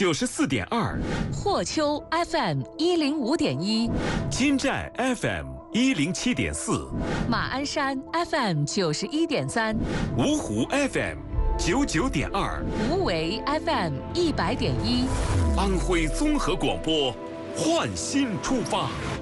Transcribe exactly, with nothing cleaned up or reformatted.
九十四点二， 霍丘 F M 一零五点一， 金寨 F M 一零七点四， 马鞍山 F M 九十一点三， 芜湖 F M 九九点二， 无为 F M 一百点一， 安徽综合广播，焕新出发。